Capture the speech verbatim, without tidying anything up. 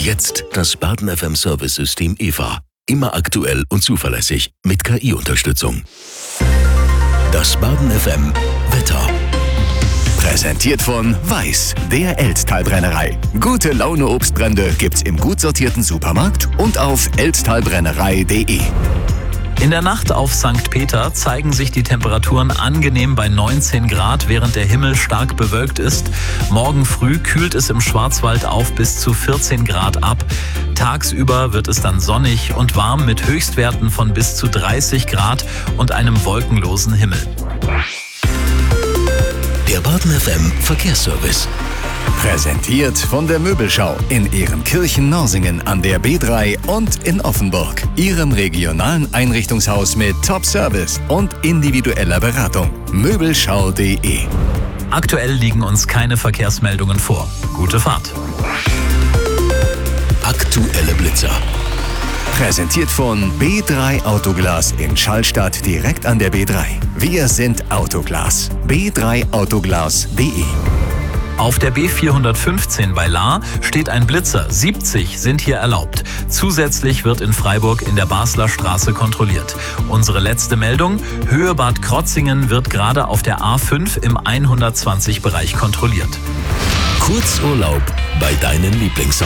jetzt das Baden F M Service-System E V A. Immer aktuell und zuverlässig mit K I-Unterstützung. Das Baden F M Wetter. Präsentiert von Weiß, der Elsttalbrennerei. Gute Laune Obstbrände gibt's im gut sortierten Supermarkt und auf elsttalbrennerei punkt de. In der Nacht auf Sankt Peter zeigen sich die Temperaturen angenehm bei neunzehn Grad, während der Himmel stark bewölkt ist. Morgen früh kühlt es im Schwarzwald auf bis zu vierzehn Grad ab. Tagsüber wird es dann sonnig und warm mit Höchstwerten von bis zu dreißig Grad und einem wolkenlosen Himmel. Der Baden F M Verkehrsservice. Präsentiert von der Möbelschau in Ehrenkirchen-Norsingen an der B drei und in Offenburg. Ihrem regionalen Einrichtungshaus mit Top-Service und individueller Beratung. Möbelschau punkt de. Aktuell liegen uns keine Verkehrsmeldungen vor. Gute Fahrt. Aktuelle Blitzer. Präsentiert von B drei Autoglas in Schallstadt direkt an der B drei. Wir sind Autoglas. b drei autoglas punkt de. Auf der B vierhundertfünfzehn bei Lahr steht ein Blitzer. siebzig sind hier erlaubt. Zusätzlich wird in Freiburg in der Basler Straße kontrolliert. Unsere letzte Meldung: Höhe Bad Krotzingen wird gerade auf der A fünf im hundertzwanzig Bereich kontrolliert. Kurzurlaub bei deinen Lieblingsorten.